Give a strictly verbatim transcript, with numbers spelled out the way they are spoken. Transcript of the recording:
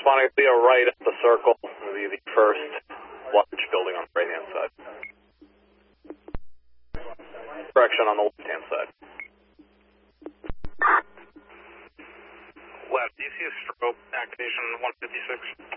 responding to the right at the circle, the, the first large building on the right-hand side. Correction on the left-hand side. Left, do you see a strobe activation one fifty-six?